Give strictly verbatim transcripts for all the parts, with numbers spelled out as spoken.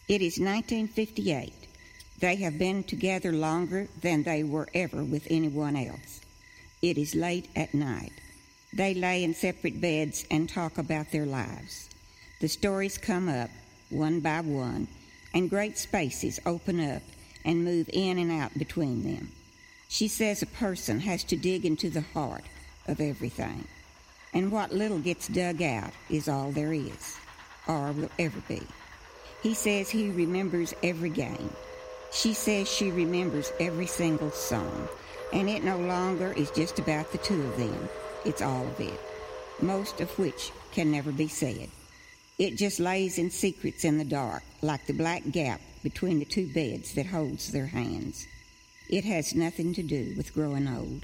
It is nineteen fifty-eight. They have been together longer than they were ever with anyone else. It is late at night. They lay in separate beds and talk about their lives. The stories come up, one by one, and great spaces open up and move in and out between them. She says a person has to dig into the heart of everything, and what little gets dug out is all there is, or will ever be. He says he remembers every game. She says she remembers every single song, and it no longer is just about the two of them. It's all of it, most of which can never be said. It just lays in secrets in the dark, like the black gap between the two beds that holds their hands. It has nothing to do with growing old.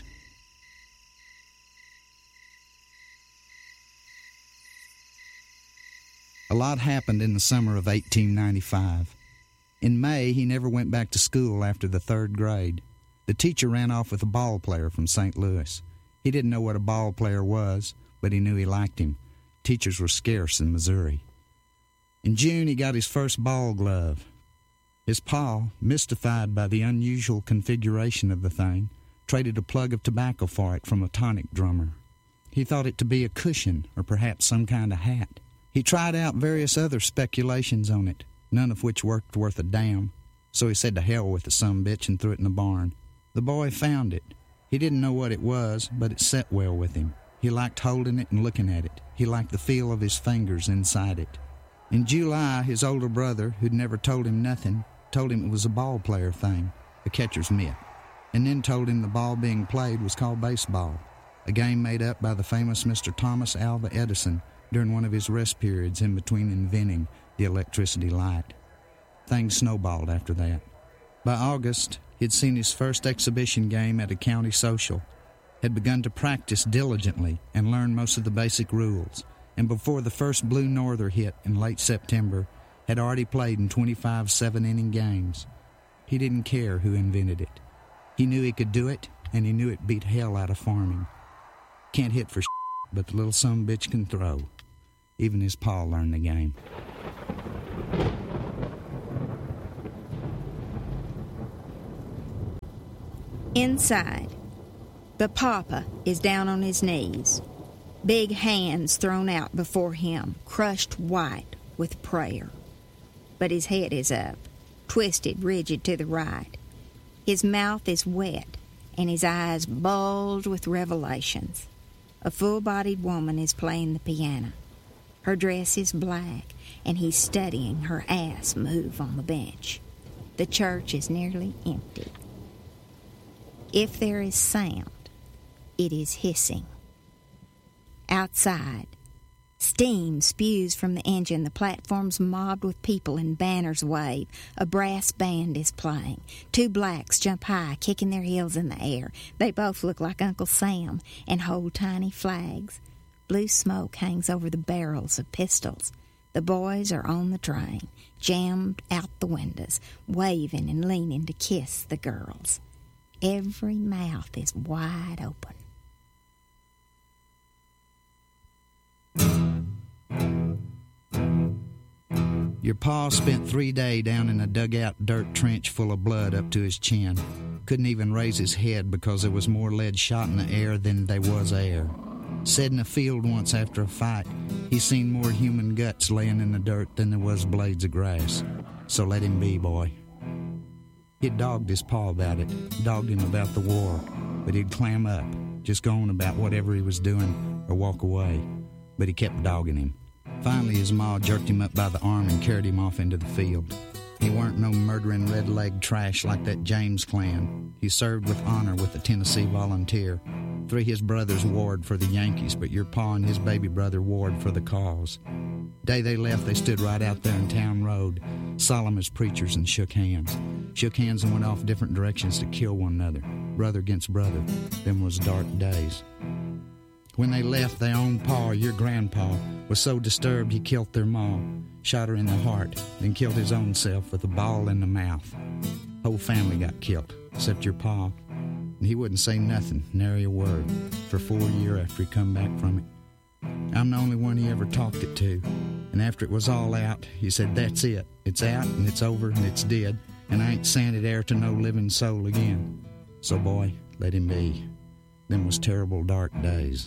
A lot happened in the summer of eighteen ninety-five. In May, he never went back to school after the third grade. The teacher ran off with a ball player from Saint Louis. He didn't know what a ball player was, but he knew he liked him. Teachers were scarce in Missouri. In June, he got his first ball glove. His pa, mystified by the unusual configuration of the thing, traded a plug of tobacco for it from a tonic drummer. He thought it to be a cushion or perhaps some kind of hat. He tried out various other speculations on it, none of which worked worth a damn, so he said to hell with the sumbitch and threw it in the barn. The boy found it. He didn't know what it was, but it set well with him. He liked holding it and looking at it. He liked the feel of his fingers inside it. In July, his older brother, who'd never told him nothing, told him it was a ball player thing, a catcher's mitt, and then told him the ball being played was called baseball, a game made up by the famous Mister Thomas Alva Edison during one of his rest periods in between inventing the electricity light. Things snowballed after that. By August, he'd seen his first exhibition game at a county social, had begun to practice diligently and learn most of the basic rules, and before the first Blue Norther hit in late September, had already played in twenty-five seven-inning games. He didn't care who invented it. He knew he could do it, and he knew it beat hell out of farming. Can't hit for shit, but the little sumbitch can throw. Even his pa learned the game. Inside, the papa is down on his knees, big hands thrown out before him, crushed white with prayer. But his head is up, twisted rigid to the right. His mouth is wet, and his eyes bulge with revelations. A full-bodied woman is playing the piano. Her dress is black, and he's studying her ass move on the bench. The church is nearly empty. If there is sound, it is hissing. Outside, steam spews from the engine. The platform's mobbed with people and banners wave. A brass band is playing. Two blacks jump high, kicking their heels in the air. They both look like Uncle Sam and hold tiny flags. Blue smoke hangs over the barrels of pistols. The boys are on the train, jammed out the windows, waving and leaning to kiss the girls. Every mouth is wide open. Your pa spent three days down in a dugout dirt trench full of blood up to his chin. Couldn't even raise his head because there was more lead shot in the air than there was air. Said in a field once after a fight, he seen more human guts laying in the dirt than there was blades of grass. So let him be, boy. He'd dogged his pa about it, dogged him about the war, but he'd clam up, just go on about whatever he was doing or walk away. But he kept dogging him. Finally, his ma jerked him up by the arm and carried him off into the field. He weren't no murdering red-leg trash like that James clan. He served with honor with the Tennessee Volunteer. Three of his brothers warred for the Yankees, but your pa and his baby brother warred for the cause. Day they left, they stood right out there in Town Road, solemn as preachers, and shook hands. Shook hands and went off different directions to kill one another, brother against brother. Them was dark days. When they left, their own pa, your grandpa, was so disturbed he killed their ma, shot her in the heart, then killed his own self with a ball in the mouth. Whole family got killed, except your pa. And he wouldn't say nothing, nary a word, for four years after he come back from it. I'm the only one he ever talked it to, And after it was all out, he said, "That's it. It's out, and it's over, and it's dead, and I ain't sanded air to no living soul again. So, boy, let him be. Them was terrible dark days."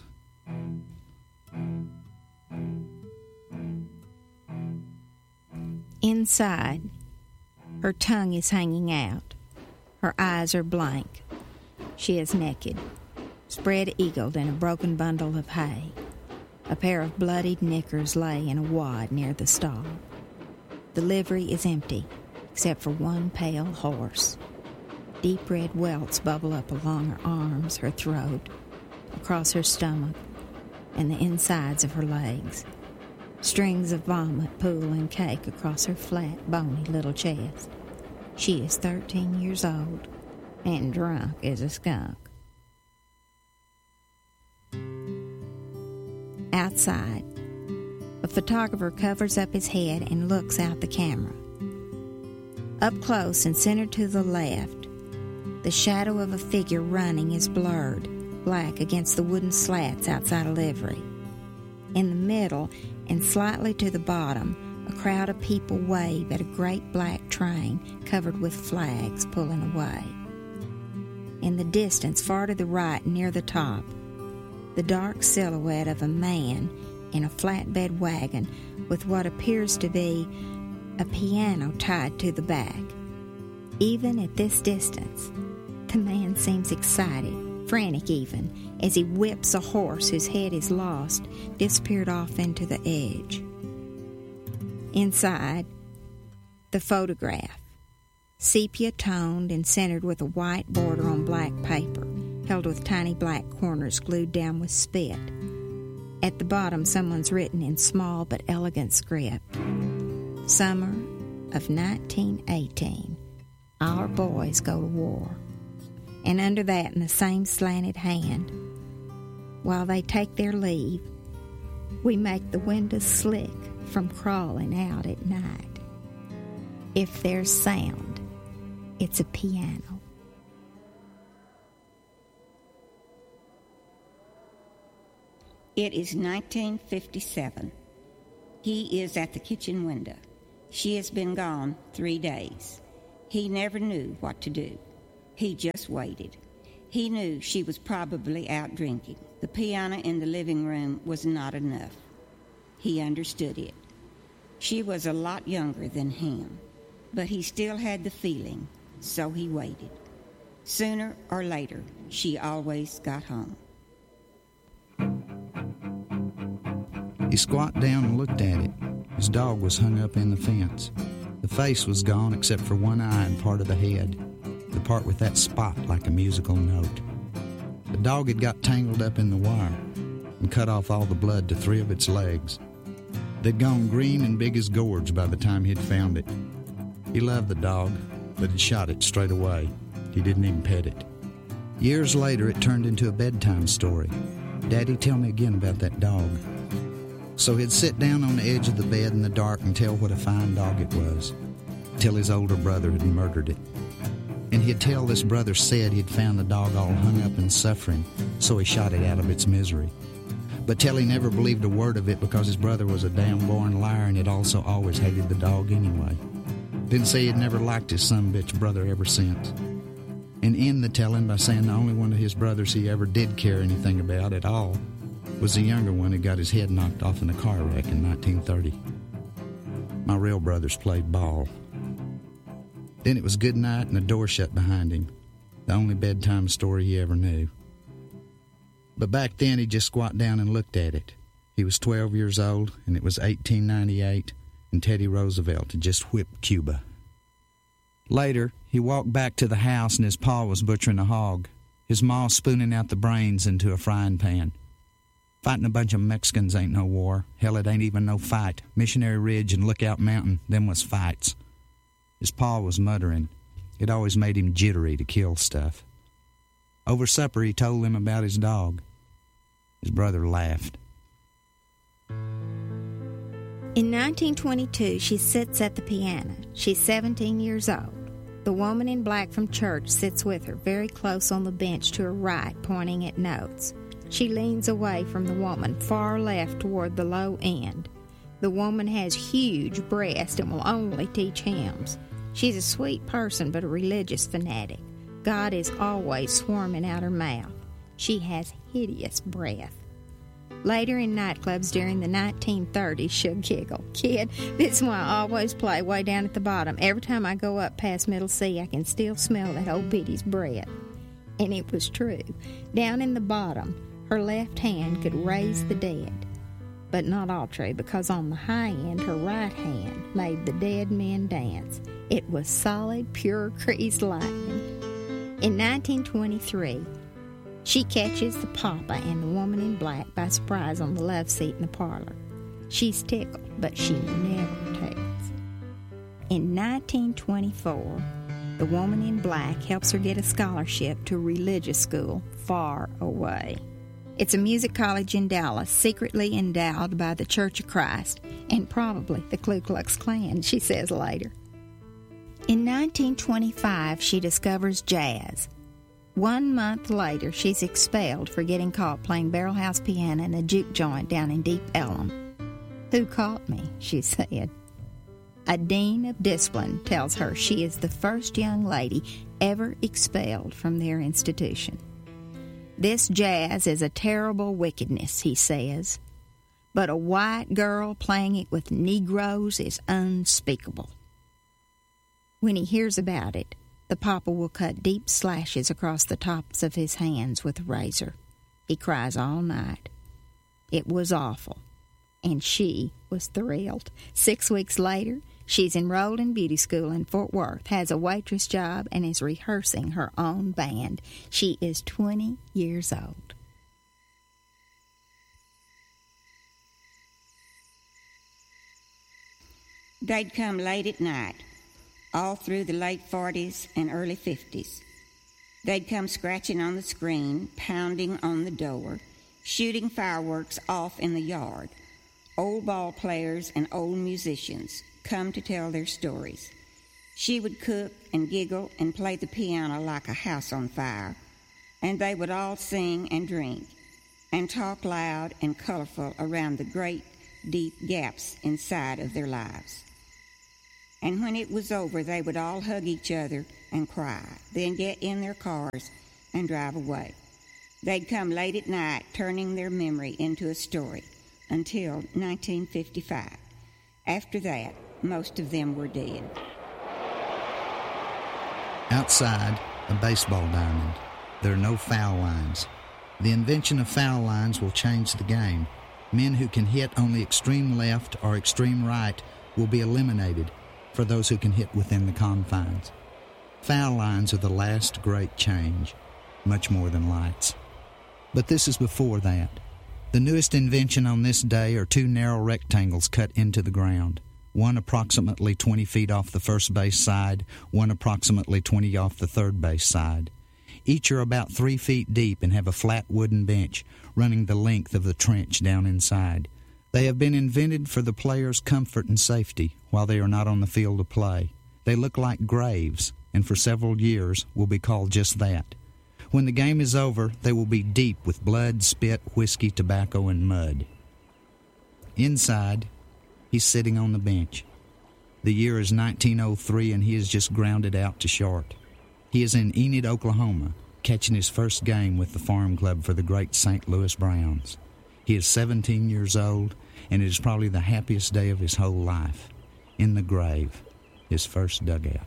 Inside, her tongue is hanging out. Her eyes are blank. She is naked, spread-eagled in a broken bundle of hay. A pair of bloodied knickers lay in a wad near the stall. The livery is empty, except for one pale horse. Deep red welts bubble up along her arms, her throat, across her stomach, and the insides of her legs. Strings of vomit pool and cake across her flat, bony little chest. She is thirteen years old and drunk as a skunk. Outside, a photographer covers up his head and looks out the camera. Up close and centered to the left, the shadow of a figure running is blurred, black against the wooden slats outside a livery. In the middle, and slightly to the bottom, a crowd of people wave at a great black train covered with flags pulling away. In the distance, far to the right, near the top, the dark silhouette of a man in a flatbed wagon with what appears to be a piano tied to the back. Even at this distance, the man seems excited, frantic even, as he whips a horse whose head is lost, disappeared off into the edge. Inside, the photograph, sepia-toned and centered with a white border on black paper, held with tiny black corners glued down with spit. At the bottom, someone's written in small but elegant script, "Summer of nineteen eighteen, our boys go to war." And under that, in the same slanted hand, "While they take their leave, we make the windows slick from crawling out at night. If there's sound, it's a piano." It is nineteen fifty-seven. He is at the kitchen window. She has been gone three days. He never knew what to do. He just waited. He knew she was probably out drinking. The piano in the living room was not enough. He understood it. She was a lot younger than him, but he still had the feeling, so he waited. Sooner or later, she always got home. He squatted down and looked at it. His dog was hung up in the fence. The face was gone except for one eye and part of the head, the part with that spot like a musical note. The dog had got tangled up in the wire and cut off all the blood to three of its legs. They'd gone green and big as gourds by the time he'd found it. He loved the dog, but had shot it straight away. He didn't even pet it. Years later, it turned into a bedtime story. "Daddy, tell me again about that dog." So he'd sit down on the edge of the bed in the dark and tell what a fine dog it was, till his older brother had murdered it. And he'd tell this brother said he'd found the dog all hung up and suffering, so he shot it out of its misery. But tell he never believed a word of it because his brother was a damn born liar and had also always hated the dog anyway. Then say he'd never liked his son bitch brother ever since. And end the telling by saying the only one of his brothers he ever did care anything about at all was the younger one who got his head knocked off in a car wreck in nineteen thirty. My real brothers played ball. Then it was good night and the door shut behind him, the only bedtime story he ever knew. But back then he just squat down and looked at it. He was twelve years old, and it was eighteen ninety-eight, and Teddy Roosevelt had just whipped Cuba. Later, he walked back to the house and his pa was butchering a hog, his ma spooning out the brains into a frying pan. Fighting a bunch of Mexicans ain't no war. Hell, it ain't even no fight. Missionary Ridge and Lookout Mountain, them was fights. His pa was muttering. It always made him jittery to kill stuff. Over supper, he told him about his dog. His brother laughed. In nineteen twenty-two, she sits at the piano. She's seventeen years old. The woman in black from church sits with her, very close on the bench to her right, pointing at notes. She leans away from the woman, far left toward the low end. The woman has huge breasts and will only teach hymns. She's a sweet person but a religious fanatic. God is always swarming out her mouth. She has hideous breath. Later in nightclubs during the nineteen thirties, she'll giggle. Kid, this is why I always play way down at the bottom. Every time I go up past Middle C, I can still smell that old Biddy's breath. And it was true. Down in the bottom, her left hand could raise the dead. But not all true, because on the high end, her right hand made the dead men dance. It was solid, pure greased lightning. In nineteen twenty-three, she catches the papa and the woman in black by surprise on the love seat in the parlor. She's tickled, but she never tells. In nineteen twenty-four, the woman in black helps her get a scholarship to a religious school far away. It's a music college in Dallas, secretly endowed by the Church of Christ, and probably the Ku Klux Klan, she says later. In nineteen twenty-five, she discovers jazz. One month later, she's expelled for getting caught playing barrelhouse piano in a juke joint down in Deep Ellum. Who caught me, she said. A dean of discipline tells her she is the first young lady ever expelled from their institution. This jazz is a terrible wickedness, he says, but a white girl playing it with Negroes is unspeakable. When he hears about it, the papa will cut deep slashes across the tops of his hands with a razor. He cries all night. It was awful, and she was thrilled. Six weeks later, she's enrolled in beauty school in Fort Worth, has a waitress job, and is rehearsing her own band. She is twenty years old. They'd come late at night, all through the late forties and early fifties. They'd come scratching on the screen, pounding on the door, shooting fireworks off in the yard. Old ball players and old musicians come to tell their stories. She would cook and giggle and play the piano like a house on fire, and they would all sing and drink and talk loud and colorful around the great, deep gaps inside of their lives. And when it was over, they would all hug each other and cry, then get in their cars and drive away. They'd come late at night, turning their memory into a story, until nineteen fifty-five. After that, most of them were dead. Outside, a baseball diamond. There are no foul lines. The invention of foul lines will change the game. Men who can hit on the extreme left or extreme right will be eliminated for those who can hit within the confines. Foul lines are the last great change, much more than lights. But this is before that. The newest invention on this day are two narrow rectangles cut into the ground, one approximately twenty feet off the first base side, one approximately twenty off the third base side. Each are about three feet deep and have a flat wooden bench running the length of the trench down inside. They have been invented for the players' comfort and safety while they are not on the field of play. They look like graves, and for several years will be called just that. When the game is over, they will be deep with blood, spit, whiskey, tobacco, and mud. Inside, he's sitting on the bench. The year is nineteen oh three, and he is just grounded out to short. He is in Enid, Oklahoma, catching his first game with the farm club for the great Saint Louis Browns. He is seventeen years old, and it is probably the happiest day of his whole life. In the grave, his first dugout.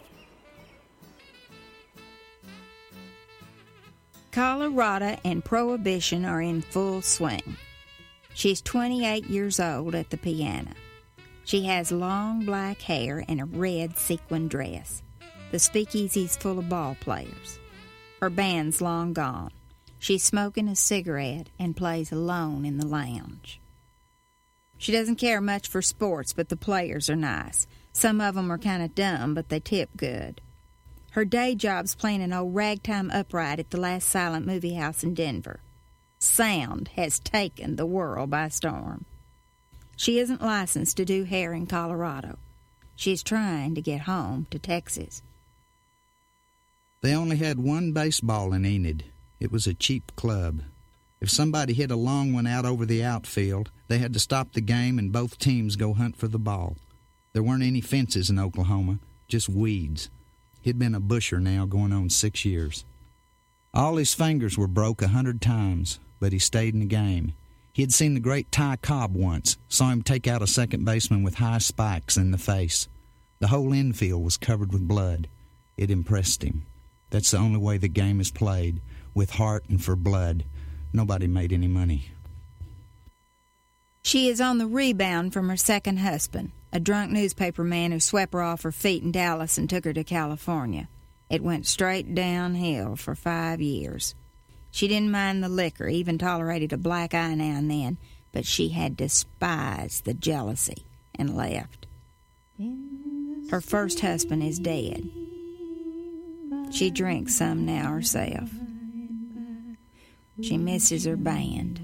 Colorado and Prohibition are in full swing. She's twenty-eight years old at the piano. She has long black hair and a red sequin dress. The speakeasy's full of ball players. Her band's long gone. She's smoking a cigarette and plays alone in the lounge. She doesn't care much for sports, but the players are nice. Some of them are kind of dumb, but they tip good. Her day job's playing an old ragtime upright at the last silent movie house in Denver. Sound has taken the world by storm. She isn't licensed to do hair in Colorado. She's trying to get home to Texas. They only had one baseball in Enid. It was a cheap club. If somebody hit a long one out over the outfield, they had to stop the game and both teams go hunt for the ball. There weren't any fences in Oklahoma, just weeds. He'd been a busher now going on six years. All his fingers were broke a hundred times, but he stayed in the game. He had seen the great Ty Cobb once, saw him take out a second baseman with high spikes in the face. The whole infield was covered with blood. It impressed him. That's the only way the game is played, with heart and for blood. Nobody made any money. She is on the rebound from her second husband, a drunk newspaper man who swept her off her feet in Dallas and took her to California. It went straight downhill for five years. She didn't mind the liquor, even tolerated a black eye now and then, but she had despised the jealousy and left. Her first husband is dead. She drinks some now herself. She misses her band.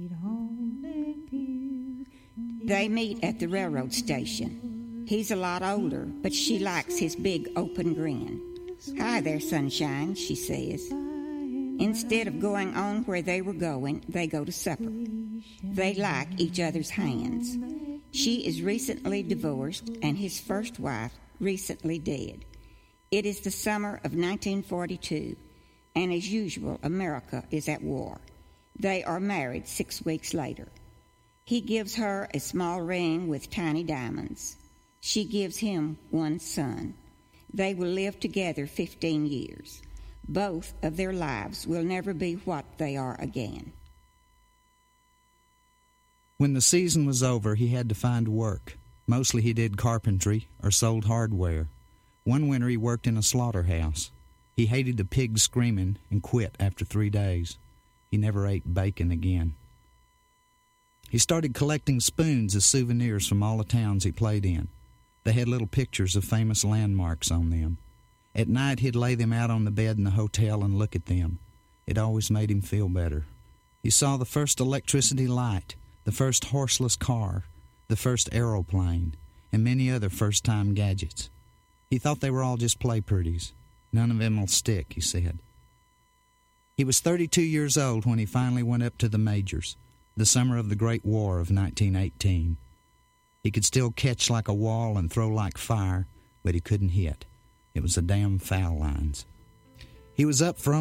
They meet at the railroad station. He's a lot older, but she likes his big open grin. "Hi there, sunshine," she says. Instead of going on where they were going, they go to supper. They like each other's hands. She is recently divorced, and his first wife recently dead. It is the summer of nineteen forty-two, and as usual, America is at war. They are married six weeks later. He gives her a small ring with tiny diamonds. She gives him one son. They will live together fifteen years. Both of their lives will never be what they are again. When the season was over, he had to find work. Mostly he did carpentry or sold hardware. One winter he worked in a slaughterhouse. He hated the pigs screaming and quit after three days. He never ate bacon again. He started collecting spoons as souvenirs from all the towns he played in. They had little pictures of famous landmarks on them. At night he'd lay them out on the bed in the hotel and look at them. It always made him feel better. He saw the first electricity light, the first horseless car, the first aeroplane, and many other first-time gadgets. He thought they were all just play pretties. None of them will stick, he said. He was thirty-two years old when he finally went up to the majors, the summer of the Great War of nineteen eighteen. He could still catch like a wall and throw like fire, but he couldn't hit. It was the damn foul lines. He was up for